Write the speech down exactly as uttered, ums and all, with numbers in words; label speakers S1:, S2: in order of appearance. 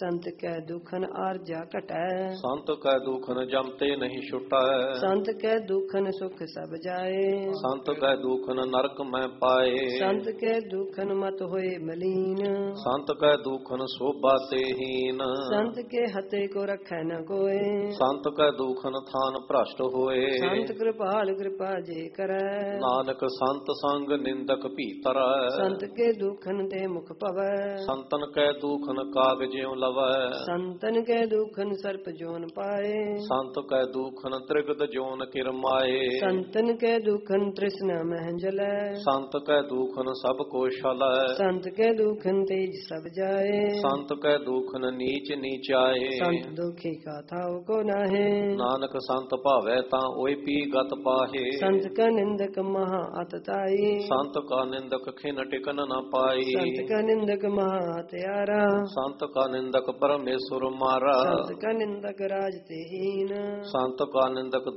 S1: संत कै दुखन आरजा घटै।
S2: संत कै दुखन जमते नहीं छुटै।
S1: संत कै दुखन सुख सब जाए।
S2: संत कै दुखन नरक में पाए।
S1: संत कै दुखन मत होए मलीन।
S2: संत कै दुखन शोभा ते हीन।
S1: संत के हते को रखै न कोय।
S2: संत कै दुखन थान भ्रष्ट होए।
S1: संत कृपाल कृपा जे करै।
S2: नानक संत संग निंदक भीतर।
S1: संत के दुखन ते मुख पवै।
S2: संतन कै दुखन कागज्यों लवै।
S1: संतन के दुखन सर्प जोन पाए।
S2: संत कै दुखन त्रिगद जोन किरमाए।
S1: संतन के दुखन तृष्णा मह जलै।
S2: संत कै दुखन सब को छलै।
S1: संत के दुखन तेज सब जाए।
S2: संत कै दुखन नीच नीचाए।
S1: संत दुखी का थाव को नाहे।
S2: नानक संत भावै तां ओय पी गत पाहे।
S1: संत का निंदक महा अतताई।
S2: संत का निंदक खिन टिकन न पाई।
S1: संत का निंदक महा हत्यारा।
S2: संत का निंदक परमेश्वर मारा।
S1: संत का निंदक राज ते हीन।
S2: संत का निंदक